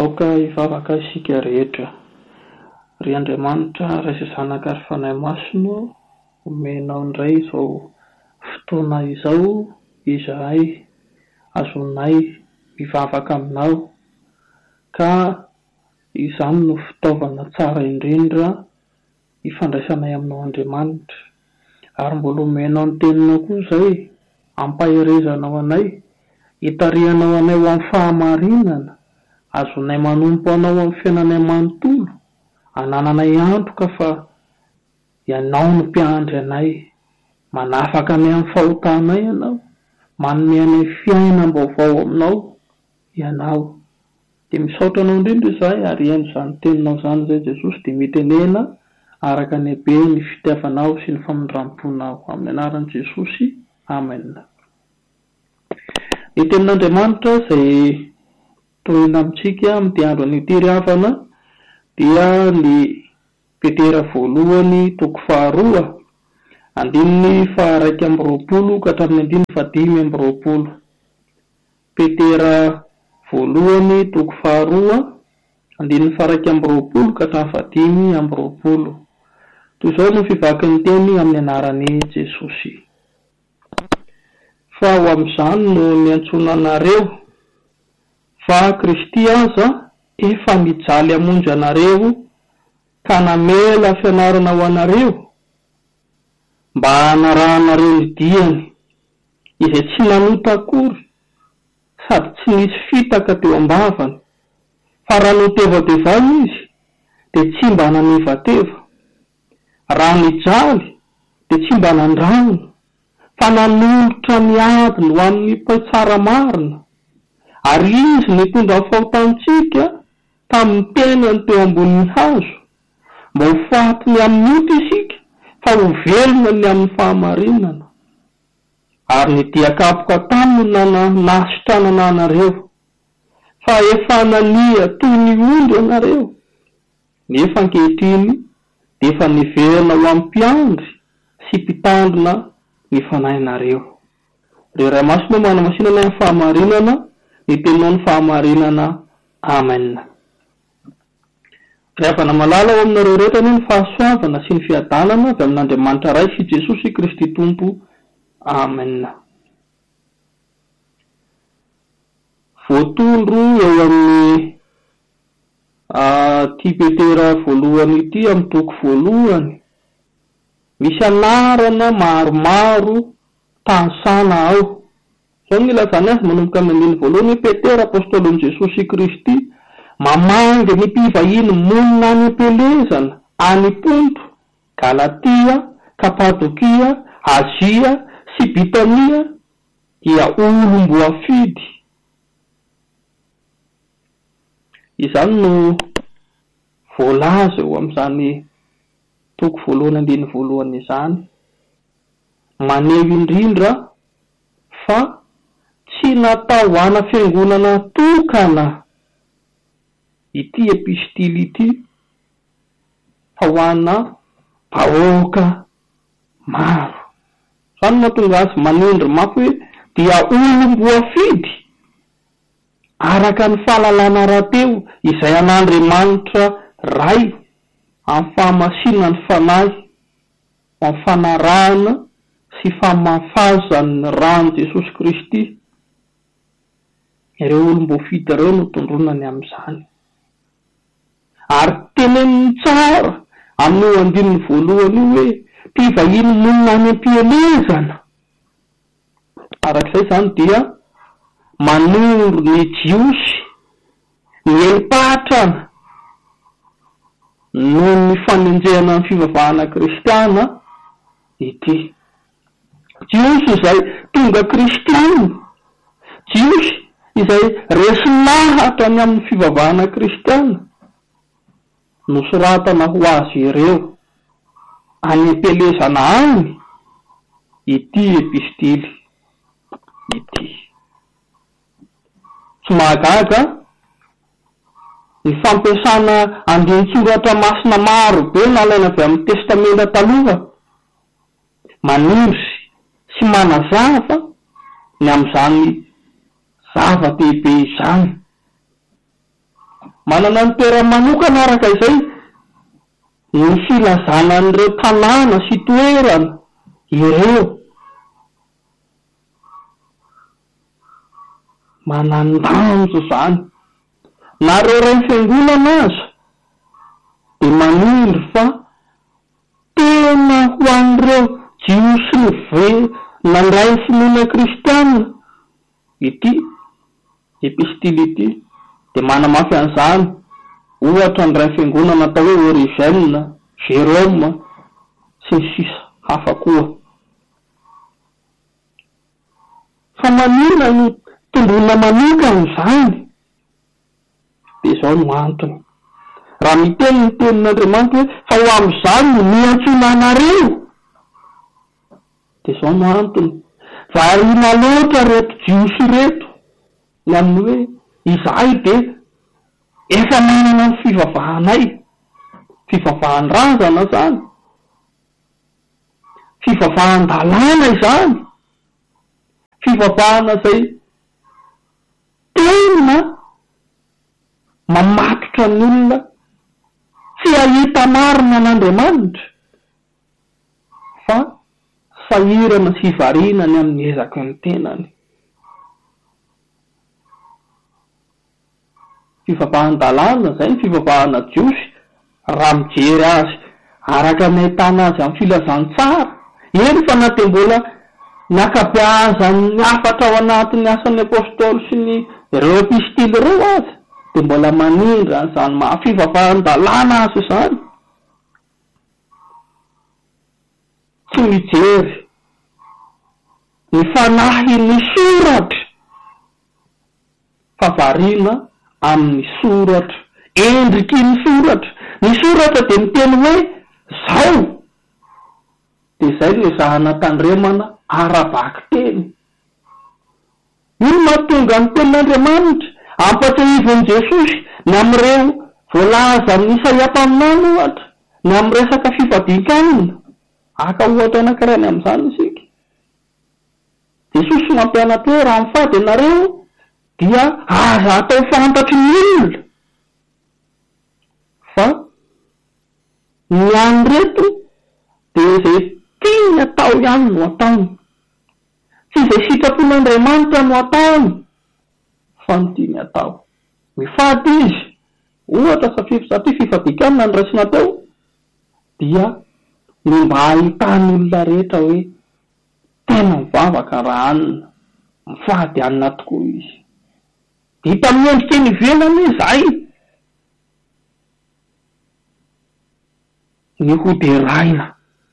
aoka hivavaka isika rehetra. Ry Andriamanitra raisa zanaka ary fanahy masino omenao indray izao fotoana izao izahay azonay mivavaka aminao, ka izany no fitaovana tsara indrindra ifandraisanay aminao Andriamanitra. Ary mbola omenao ny teninao koa izay ampaherezanao anay, hitarihanao anay ho amin'ny fahamarinana, azonay manompo anao amin'ny fiainanay manontolo, anananay antoka fa ianao no mpiandry anay, manafaka anay amin'ny fahotanay ianao, manome anay fiainam-baovao aminao ianao. Dia misaotra anao indrindra izahay ary ihain'izany teninao izany izay Jesosy dia mitenena araka ny habe ny fitiavanao sy ny famindram-ponao amin'ny anaran'i Jesosy. Amen. Ny tenin'Andriamanitra izay tohina amintsika amin'ity andro an'ity ry havana dia ny Petera voalohany toko 2 andininy 2:20 ka hatramin'ny andininy 5:20. Petera voalohany toko 2 andininy 2:20 ka hatramin'ny 5:20. Toy izao no fivakin'ny teny amin'ny anaran'i Jesosy. Fa ho amin'izany no niantsoana anareo, fa Kristy aza efa nijaly hamonjy anareo ka namela fianarana ho anareo mba hanarahanareo ny diany izay tsy nanota akory sady tsy nisy fitaka teo ambavany, fa raha notevadevana izy dia tsy mba nanevateva, raha nijaly dia tsy mba nandrano, fa nanolotra ny adiny ho amin'ny mpaitsara marina, ary izy nitondra ny fahotantsika tamin'ny tenany teo ambonin'ny hazo, mba ho fatiny amin'ny ota isika fa ho velona ny amin'ny fahamarinana. Ary nidiakapoka taminy nasitranana anareo, fa efa nania toy ny ondry anareo, nefa ankehitriny dia efa niverina ho amin'ny mpiandry sy mpitandrina ny fanahinareo. Ry Ray Masina manamasinana amin'ny fahamarinana, ny teninao ny fahamarinana. Amen. Rehavana malala ao aminareo rehetra ny fahasoavana sy ny fiadanana avy amin'Andriamanitra ray sy Jesosy Kristy Tompo. Amen. Voatondro eo amin'ny ty Petera voalohany ity amin'ny toko voalohany, misy anarana maromaro tansana ao. Zao ny ilazany azy manomboka amin'ny andininy voalohany, Petera apôstôlon'i Jesosy Kristy, mamangy ny mpivahiny monina any am-pelezana, any Ponto, Galatia, Kapadokia, Azia sy Bitania, dia olom-boafidy. Izany no voalaza eo amin'izany toko voalohany andininy voalohany izany, maneho indrindra fa tsy natao ana fiangonana tokana ity epistily ity, fa ho ana vahoaka maro. Izany mahatonga azy manindry mafy hoe dia olom-boafidy araka ny fahalalana rahateo izay an'Andriamanitra ray amin'ny fahamasinana ny fanahy, amin'ny fanarahana sy famafazan'ny rano Jesosy Kristy. Ireo olom-boafidy ireo no tondronany amin'izany. Ary teneniny tsara amin'ny andininy voalohany hoe mpivahiny monina any am-pielezana. Arak'izay izany dia manoro ny jiosy, ny helipatrana noho ny fanenjehana ny fivavahana kristiana ity. Jiosy izay tonga kristiana, jiosy izay resinahatra ny amin'ny fivavahana kristiana, nosoratana ho azy ireo any am-pelezana any ity epistily ity. Tsy mahagaga ny fampiasana andin-tsoratra masina maro be nalaina avy amin'ny testamenta taloha, maniry sy manazava ny amin'izany zava-dehibe izany. manana ny toera manokana araka izay ny filazana an'ireo tanàna sy toerana ireo manandanjo zany na reo ray fiangonana aza de manindry fa tena ho an'ireo jiosy ny nandray finoana kristianina ity epistily ity de manamafy an'izany ohatra ny ray fiangonana atao hoe Origène, Jérôme sy ny sisa hafa koa. Fa manina ny tondrona manokana izany de zao no antony raha miteny ny tenin'Andriamanitra hoe fa ho amin'izany no miantsona anareo de zao no antony variana loatra reto jiosy reto ny amin'ny hoe izahay de efa manana ny fivavahanay, fivavahan-drazana zany, fivavahan-dalàna izany, fivavahana zay tena mamatotra ny olona tsy ahita marina an'Andriamanitra fa sahirana sy variana ny amin'ny ezaky ny tenany. Fivavahan-dalàna zay ny fivavahana jiosy raha mijery azy araka ny ahitana azy amin'ny filazantsara eny fa na de mbola ny akabeazany afatra ao anatin'ny asan'ny apôstôly sy ny ireo epistily ireo azy de mbola manindra an'izany fivavahan-dalàna azy izany tsy mijery ny fanahy ny soratra fa variana amin'ny soratra, endriky ny soratra de miteny hoe zao de zay le zahana tandremana ara-baky teny. Ino mahatonga ny tenin'Andriamanitra ampatsahivon'i Jesosy ny am'ireo voalaza amin'ny Isaiah-paminany ohatra ny amin'ny resaka fifadikanina aka ohatra anankiray ny amin'izany isika. Jesosy mampianatra hoe raha mifady ianareo dia aza atao fantatry ny olona fa ny any reto de zay tiany atao ihany no ataony, tsy izay sitrapon'Andriamanitra no ataony fa ny tiany atao. Mifady izy ohatra satria fifadikanina ny raisina teo dia ny mba ahitany olona rehetra hoe tena mivavaka raha anina mifady anina tokoa izy. Hita amin'ny endrika ny ivelany izay ny hoderaina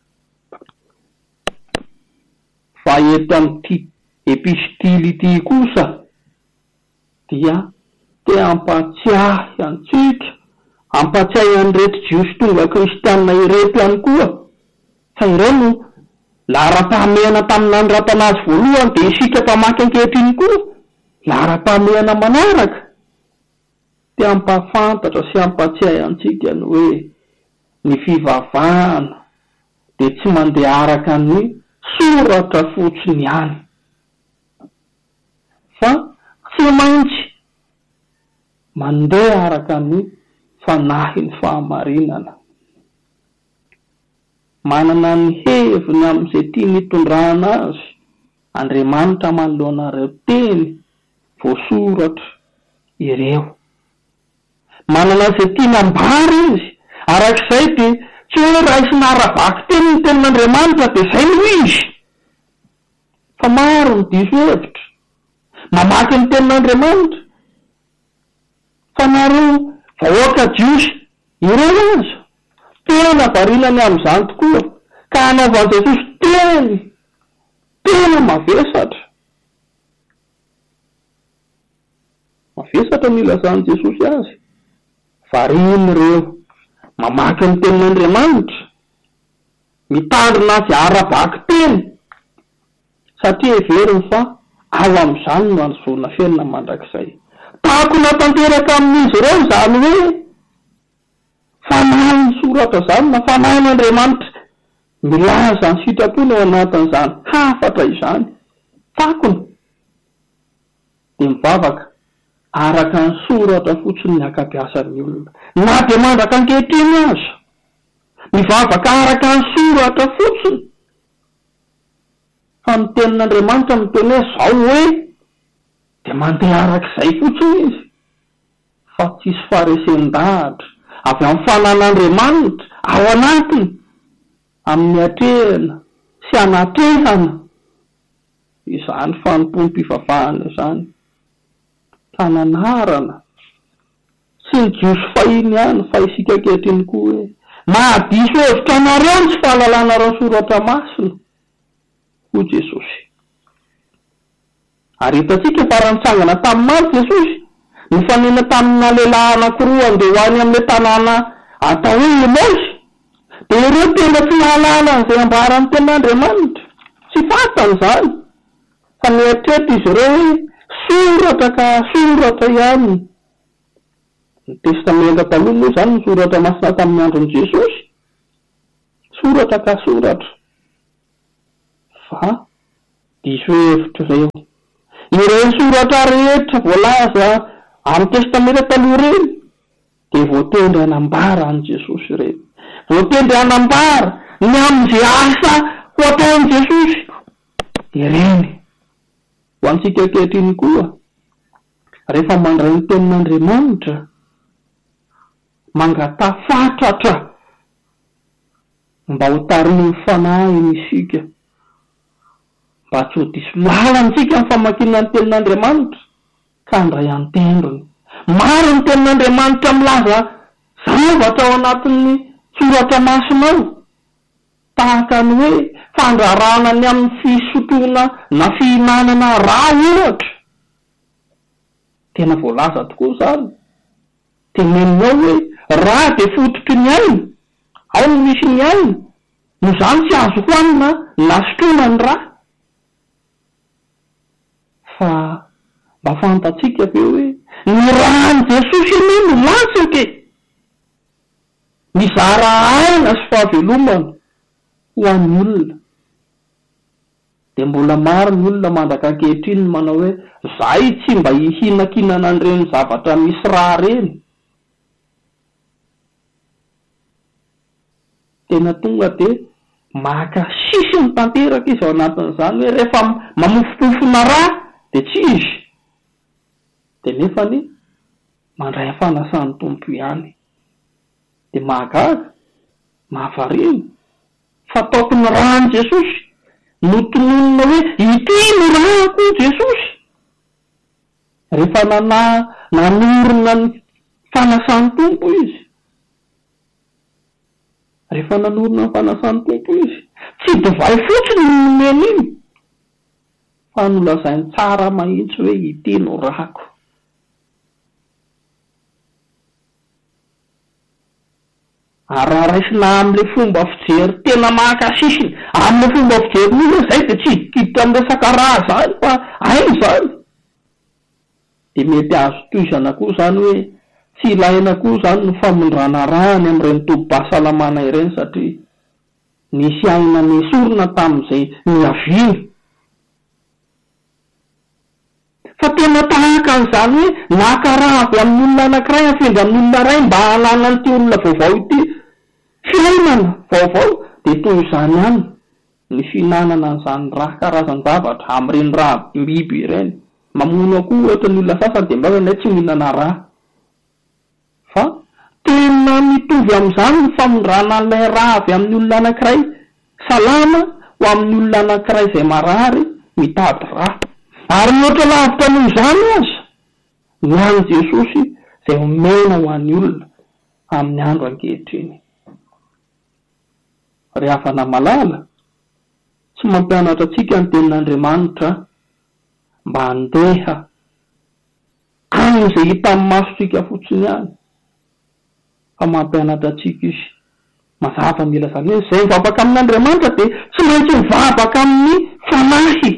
fa eto amin'ity epistily ity kosa dia te ampatsiahy antsika ampatsiahy an'ireto jiosy tonga kristianina ireto ihany koa fa ireo no lara-pahamehana tamin'ny rapanazy voalohany de isika mpamaky ankehitriny koa lara-pahamehana manaraka te ampafantatra sy ampatsiahy antsika ny hoe ny fivavahana de tsy mandeha araka ny soratra fotsiny ihany fa tsy maintsy mandeha araka ny fanahy ny fahamarinana. Manana ny heviny amin'izay tia nitondrana azy Andriamanitra manoloanareo teny voasoratra ireo. Manana izay tia nambary izy arak'izay de tsy hoe raisina ara-baky teny ny tenin'Andriamanitra de zay no izy fa maro ny diso hevitra mamaky ny tenin'Andriamanitra fa nareo vahoaka jiosy ireo aza tena varinany amin'izany tokoa ka hanaovan'i Jesosy tena mavesatra ny ilazan'i Jesosy azy. Variny ireo mamaky ny tenin'Andriamanitra mitandrina azy ara-baky teny satria everiny fa ao amin'izany no anzona fiainana mandrakizay. Tahako natanteraka amin'izy ireo zany hoe fanahy ny soratra zany na fanahy n'Andriamanitra milaza ny sitrapony ao anatin'izany hafatra izany takony de mivavaka araka ny soratra fotsiny ny akapiasan'ny olona, na dia mandraka ankehitriny aza mivavaka araka ny soratra fotsiny. Fa ny tenin'Andriamanitra miteny hoe zao hoe dia mandeha arak'izay fotsiny izy, fa tsisy faresendahatra avy amin'ny fanan'Andriamanitra ao anatiny, amin'ny atrehana sy anatrehana. Izany fanompom-pivavahana izany, fananarana sy ny jiosy fahiny ihany, fa isika ankehitriny koa hoe mahadiso hevitra anareo ny tsy fahalalana rao soratra masina ho Jesosy. Ary hitantsika fa raha nitsangana tamin'ny maro Jesosy, nifanena tamina lehilahy anankiroa andeha ho any amin'ilay tanàna atao hoe Emôsy, dia ireo tena tsy nahalala an'izay ambaran'ny tenin'Andriamanitra, tsy fantany izany, fa nieritreretra izy ireo hoe soratra ka soratra ihany. Ny testamenta taloha moa izany ny soratra masina tamin'ny andron'i Jesosy, soratra ka soratra, fa diso hevitra ireo. Ireo soratra rehetra voalaza amin'ny testamenta taloha ireny dia voatendry hanambara an'i Jesosy ireny, voatendry hanambara ny amin'izay asa ho ataon'i Jesosy ireny. Ho antsika ankehitriny koa, rehefa mandray ny tenin'Andriamanitra, mangatafatratra mba ho tariny fanahiny isika, mba tsy ho diso lalantsika amin'ny famakinana ny tenin'Andriamanitra ka handray antendrony. Maro ny tenin'Andriamanitra milaza zavatra ao anatin'ny soratra masina ao, tahaka ny hoe fandrarana ny amin'ny fisotroana na fihinanana raha ohatra. Tena voalaza tokoa izany. Teneninao hoe raha dia fototry ny aina, ao no misy ny aina, no izany tsy azo hoanina na sotroina ny raha. Fa mba fantatsika be hoe ny rahan'i Jesosy iny no latsaka, mizara aina sy fahavelomana ho an'ny olona. Dia mbola maro ny olona mandaka ankehitriny manao hoe zahay tsy mba hihinakinana an'ireny zavatra misy raha reny. Tena tonga dia maka sisiny tanteraka izy ao anatin'izany hoe rehefa mamofopofona raha dia tsy izy, dia nefany mandray fanasany tompo ihany. Dia mahagaga, mahavarina, fa taokony rahan'i Jesosy notononina hoe ity no rahako Jesosy. Rehefa nanorina ny fanasany tompo izy, rehefa nanorina ny fanasany tompo izy, tsy divay fotsiny ny nomeny iny, fa nolazainy tsara mahitsy hoe ity no rahako. Ararisina amin'ilay fomba fijery tena mahakasisiny, amin'ilay fomba fijery n'olona izay dia tsy hidikiditra amin'ny resaka raha izany fa aina izany. Dia mety azo toizana koa izany hoe tsy ilaina koa izany ny famondrana rany amin'ireny tobim-pahasalamana ireny, satria nisy aina nesorina tamin'izay niaviana. Fa tena tahaka an'izany hoe nakaraha avy amin'ny olona anankiray afindra amin'ny olona iray mba hanana an'ity olona vaovao ity fiainana vaovao, dia toy izany ihany ny fihinanana an'izany raha karazany zavatra amin'ireny raha biby ireny. Mamono koa ohatra ny olona sasany dia mbana tsy mihinana raha, fa tena mitovy amin'izany ny famondrana an'ilay raha avy amin'ny olona anankiray salama ho amin'ny olona anankiray izay marary mitady raha. Ary ohatra lavitra noho izany aza ny an'i Jesosy izay omena ho an'ny olona amin'ny andro ankehitriny. Ry havana malala, tsy mampianatra antsika ny tenin'Andriamanitra mba handeha amin'izay hita amin'ny masontsika fotsiny ihany, fa mampianatra antsika izy mazava mila izany hoe izay mivavaka amin'Andriamanitra dia tsy maintsy mivavaka amin'ny fanahy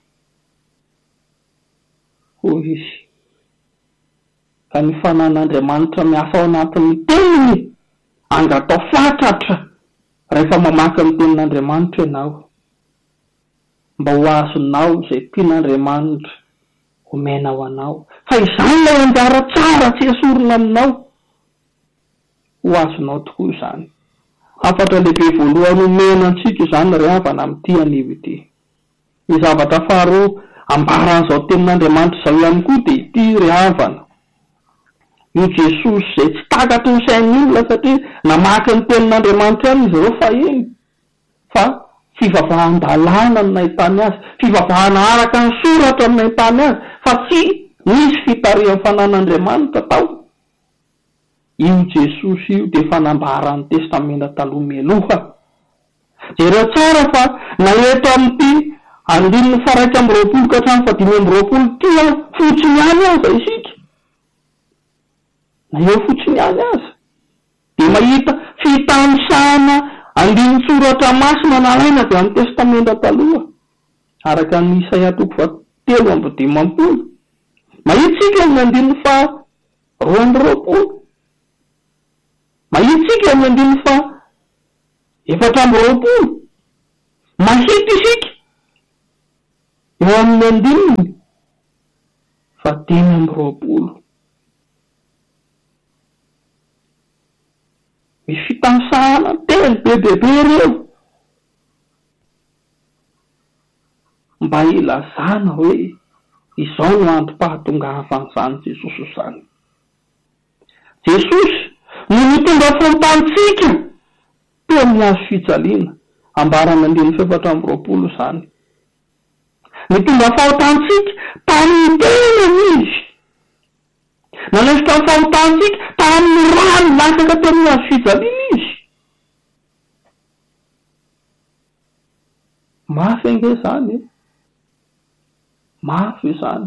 hoy izy. Ka ny fanan'Andriamanitra miasa ao anatin'ny teniny angatao fatratra rehefa mamaky ny tenin'Andriamanitra ianao, mba ho azonao izay tian'Andriamanitra omenao anao fa izany lay anjara tsara tsy esorina aminao ho azonao tokoa izany. Afatra lehibe voalohany omena antsika izany ry havana amin'ity anivo ity. Ny zavatra faharoa ambaran'izao tenin'Andriamanitra izao ihany koa dia ity ry havana. Io Jesosy izay tsy takatry ny sain'olona satria namaky ny tenin'Andriamanitra ihany izy ireo fahiny, fa fivavahan-dalàna no nahitany azy, fivavahana araka ny soratra no nahitany azy, fa tsy nisy fitarihan'ny fanan'Andriamanitra tao. Io Jesosy io dia fanambaran'ny testamenta taloha mialoha. Jereo tsara fa na eto amin'ity 120 ka hatramin'ny 120 tia fotsiny ihany aza isika. Na eo fotsiny ihany aza. Dia mahita fitanisana andiny soratra masina nalaina avy amin'ny testamenta taloha. Araka ny Isaia 3:15. Mahitsika amin'ny 2:20. Mahitsika amin'ny 420. Mahita isika eo amin'ny 120. Misy fitanisana telo bebebe ireo mba ilazana hoe izao no androm-pahatongavan'izany Jesosy izany. Jesosy no mitondra fahompantsika teo amin'ny hazo fijaliana, ambarana 420 izany. Mitondra fahotantsika tamin'ny tenany izy. Nanesika ny fahotantsika tamin'ny rano lasaka teo amin'ny hazo fijaliana izy. Mafy ange izany, mafy izany.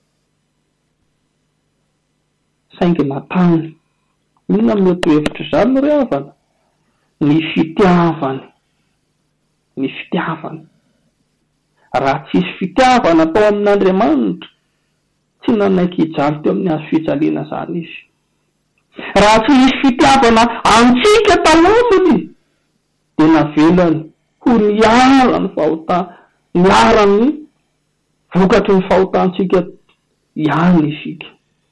Saingy natany. Inona mety hevitra izany ry havana? Ny fitiavany. Ny fitiavany. Raha tsisy fitiavana tao amin'Andriamanitra, tsy nanaiky hijaly teo amin'ny hazo fijaliana izany izy. Raha tsy misy fitiavana antsika talaminy, dia navelany ho niara ny fahotana, niara ny vokatry ny fahotantsika ihany isika.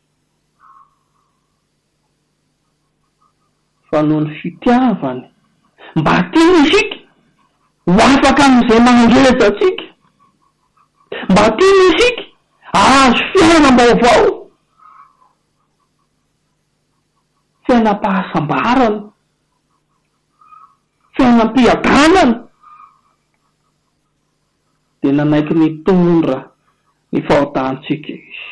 Fa noho ny fitiavany, mba tiany isika ho afaka amin'izay mangreza atsika, mba tiany isika azo fiainam-baovao, fiainam-pahasambarana, fiainam-piadanana, dia nanaiky nitondra ny fahotantsika izy.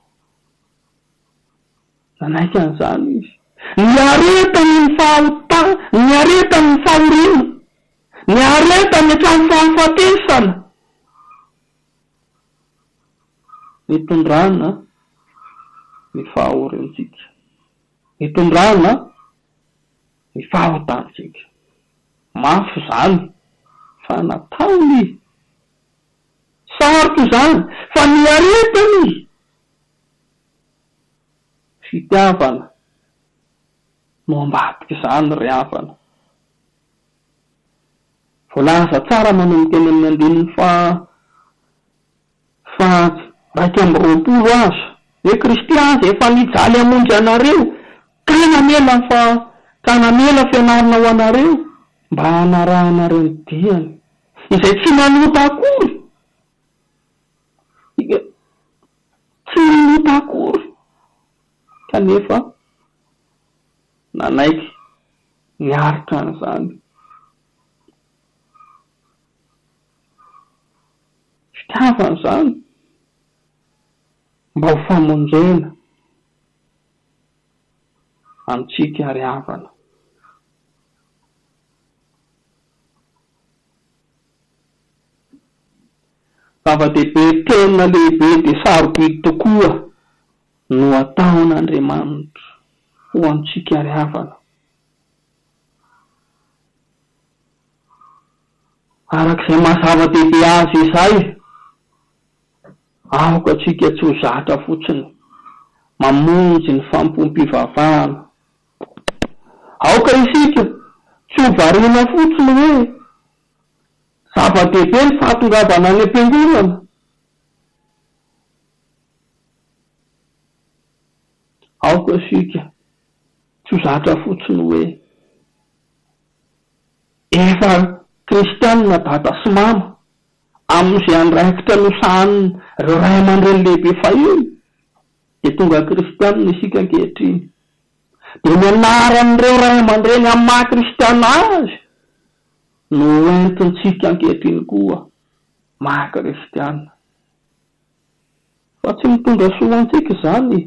Nanaiky an'izany izy. Niaretany ny fahotana, niaretany ny fahoriana, niaretany hatramin'ny fahafatesana, nitondrana ny fahaorintsika, nitondrana ny fahotantsika. Mafy izany fa nataony, sarotra izany fa niaretany. Fitiavana no ambadika izany ry havana. Voalaza tsara manomboka eny amin'ny 120 aza. Hoe Kristy aza efa nijaly hamonjy anareo, ka namela fianarana ho anareo mba hanarahanareo ny diany izay tsy nanota akory. Tsy nanota akory. Kanefa nanaiky niaritra an'izany. Fitiavana izany mba ho famonjena antsika ry havana. Zava-dehibe tena lehibe dia sarobidy tokoa no ataon'Andriamanitra ho antsika ry havana. Arak'izay mahazava-dehibe azy izay, aoka atsika tsy ho zatra fotsiny mamonjy ny fampompivavahana. Aoka isika tsy ho variana fotsiny hoe zava-dehibe ny fahatongavana any am-piangonana. ao koa sika tsy ho zatra fotsiny hoe efa kristianina dada sy mama amin'izay andraikitra nosahany reo ray aman-dreny lehibe fahiny de tonga kristianina isika ankehitriny de mianaran'ireo ray aman-dreny amin'ny maha kristiana azy no entintsika ankehitriny koa maha kristiana fa tsy mitondra soantsika zany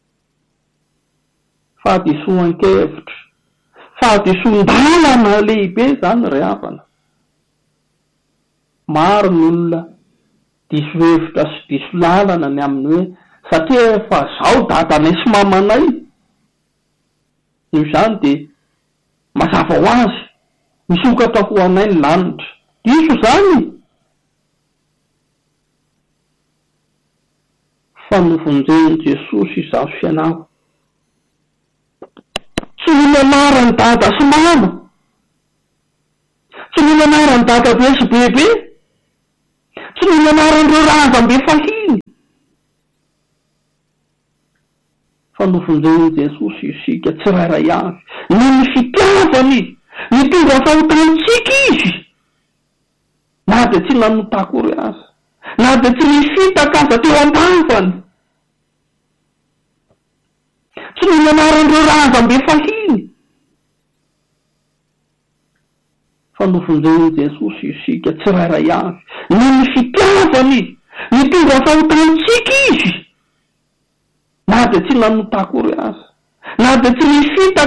fahadisoan-kevitra fahadisoan-dalana lehibe zany ry havana maro ny olona diso hevitra sy diso lalana ny aminy hoe satria efa zao dadanay sy mamanay io zany de mazava ho azy misokatra ho anay ny lanitra diso zany fa novonjeny Jesosy izaho sy ianao tsy mila anarany dada sy mama tsy mila anarany dada be sy bebe tsy mila anaran'ireo razam-be fahiny fa novonjeny Jesosy isika tsirairay avy ny fitiavany mitondra fahotanitsika izy na de tsy nanotakory azy na de tsy nifitaka aza teo am-bavany tsy mila anaran'ireo razam-be fahiny fa novonjeny Jesosy isika tsirairay avy ny fitiavany mitondra fahotanitsika izy na de tsy nanotakory azy na de tsy nifitaka